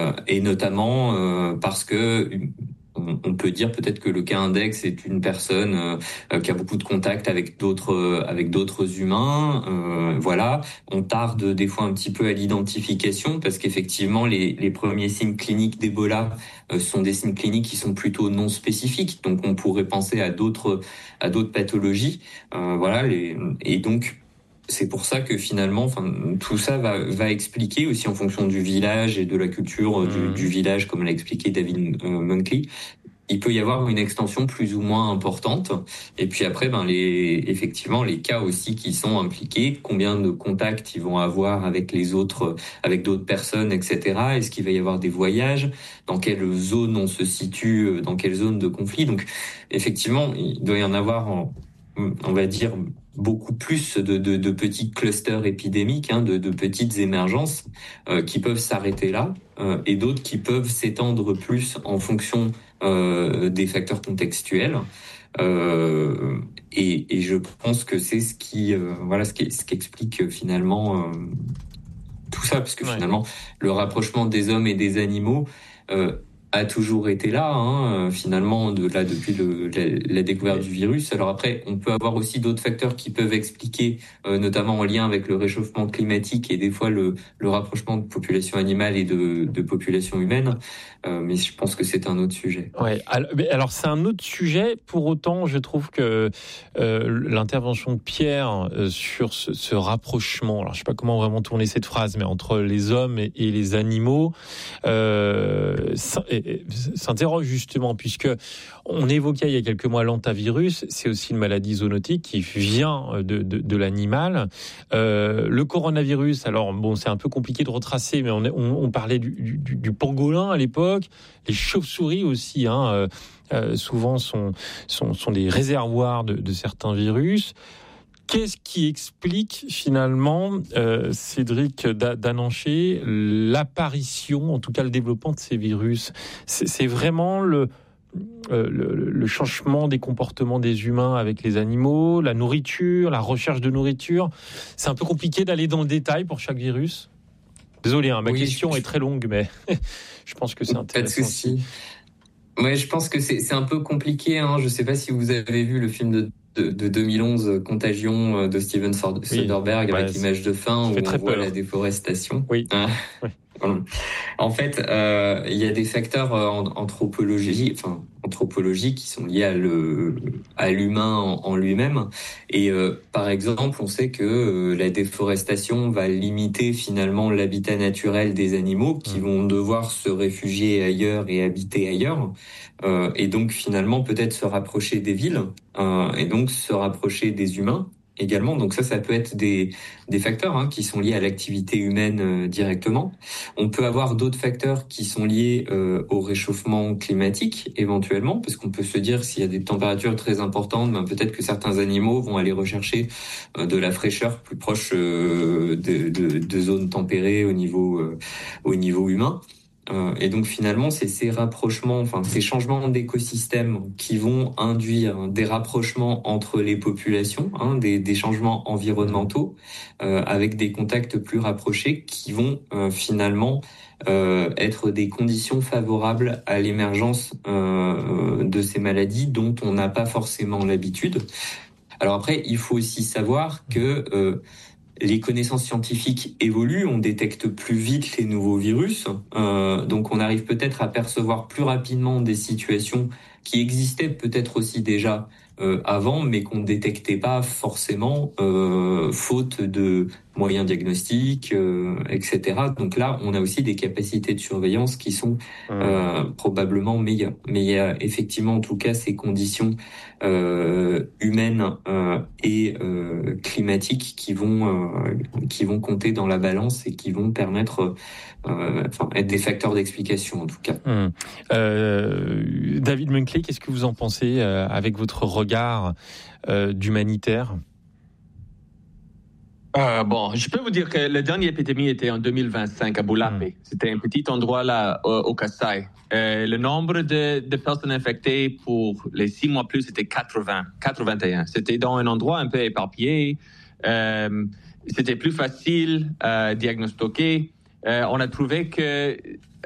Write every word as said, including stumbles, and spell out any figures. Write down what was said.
euh, et notamment euh, parce que on, on peut dire peut-être que le cas index est une personne euh, qui a beaucoup de contacts avec d'autres euh, avec d'autres humains. Euh, voilà, on tarde des fois un petit peu à l'identification parce qu'effectivement les, les premiers signes cliniques d'Ebola euh, sont des signes cliniques qui sont plutôt non spécifiques. Donc on pourrait penser à d'autres à d'autres pathologies. Euh, voilà, les, et donc c'est pour ça que finalement, enfin, tout ça va, va expliquer aussi en fonction du village et de la culture mmh. du, du village, comme l'a expliqué David euh, Munkley. Il peut y avoir une extension plus ou moins importante. Et puis après, ben les, effectivement, les cas aussi qui sont impliqués, combien de contacts ils vont avoir avec les autres, avec d'autres personnes, et cetera. Est-ce qu'il va y avoir des voyages? Dans quelle zone on se situe? Dans quelle zone de conflit? Donc, effectivement, il doit y en avoir, en, on va dire, beaucoup plus de, de, de petits clusters épidémiques, hein, de, de petites émergences euh, qui peuvent s'arrêter là, euh, et d'autres qui peuvent s'étendre plus en fonction euh, des facteurs contextuels. Euh, et, et je pense que c'est ce qui, euh, voilà, ce qui, ce qui explique finalement euh, tout ça, parce que ouais. finalement, le rapprochement des hommes et des animaux euh, a toujours été là, hein, finalement, de là depuis le, la, la découverte du virus. Alors après, on peut avoir aussi d'autres facteurs qui peuvent expliquer, euh, notamment en lien avec le réchauffement climatique et des fois le, le rapprochement de population animale et de, de population humaine. Euh, mais je pense que c'est un autre sujet. Ouais. Alors, alors c'est un autre sujet. Pour autant, je trouve que euh, l'intervention de Pierre euh, sur ce, ce rapprochement, alors je sais pas comment vraiment tourner cette phrase, mais entre les hommes et, et les animaux, euh, s'interroge justement, puisque on évoquait il y a quelques mois l'hantavirus. C'est aussi une maladie zoonotique qui vient de, de, de l'animal. Euh, le coronavirus, alors bon, c'est un peu compliqué de retracer, mais on, on, on parlait du, du, du pangolin à l'époque. Les chauves-souris aussi, hein, euh, euh, souvent sont, sont, sont des réservoirs de, de certains virus. Qu'est-ce qui explique finalement, euh, Cédric Dananché, l'apparition, en tout cas le développement de ces virus? C'est, c'est vraiment le, euh, le, le changement des comportements des humains avec les animaux, la nourriture, la recherche de nourriture. C'est un peu compliqué d'aller dans le détail pour chaque virus. Désolé, hein, ma oui, question je... est très longue, mais je pense que c'est intéressant. Pas de souci. Ouais, je pense que c'est, c'est un peu compliqué. Hein. Je ne sais pas si vous avez vu le film de, de, de deux mille onze, Contagion, de Steven Soderbergh, oui, avec ouais, l'image de fin où on voit peur. La déforestation. Oui. Ah. oui. En fait, euh, il y a des facteurs en, anthropologie, enfin anthropologiques qui sont liés à le à l'humain en, en lui-même. Et euh, par exemple, on sait que euh, la déforestation va limiter finalement l'habitat naturel des animaux qui mmh. vont devoir se réfugier ailleurs et habiter ailleurs. Euh, et donc finalement peut-être se rapprocher des villes euh, et donc se rapprocher des humains également. Donc ça, ça peut être des, des facteurs hein, qui sont liés à l'activité humaine euh, directement. On peut avoir d'autres facteurs qui sont liés euh, au réchauffement climatique éventuellement, parce qu'on peut se dire s'il y a des températures très importantes, ben, peut-être que certains animaux vont aller rechercher euh, de la fraîcheur plus proche euh, de, de, de zones tempérées au niveau, euh, au niveau humain. Euh, et donc finalement, c'est ces rapprochements, enfin ces changements d'écosystèmes qui vont induire des rapprochements entre les populations, hein, des, des changements environnementaux, euh, avec des contacts plus rapprochés qui vont euh, finalement euh, être des conditions favorables à l'émergence euh, de ces maladies dont on n'a pas forcément l'habitude. Alors après, il faut aussi savoir que euh, les connaissances scientifiques évoluent, on détecte plus vite les nouveaux virus, euh, donc on arrive peut-être à percevoir plus rapidement des situations qui existaient peut-être aussi déjà euh, avant, mais qu'on ne détectait pas forcément, euh, faute de moyens diagnostiques, euh, et cetera. Donc là, on a aussi des capacités de surveillance qui sont euh, mmh. probablement meilleures. Mais il y a effectivement, en tout cas, ces conditions euh, humaines euh, et euh, climatiques qui vont euh, qui vont compter dans la balance et qui vont permettre, euh, enfin, être des facteurs d'explication en tout cas. Mmh. Euh, David Munkley, qu'est-ce que vous en pensez euh, avec votre regard euh, d'humanitaire? Euh, bon, je peux vous dire que la dernière épidémie était en deux mille vingt-cinq à Boulapé. Mmh. C'était un petit endroit là au, au Kasaï. Euh, le nombre de, de personnes infectées pour les six mois plus c'était quatre-vingts, quatre-vingt-un. C'était dans un endroit un peu éparpillé. Euh, c'était plus facile à diagnostiquer. Euh, on a trouvé que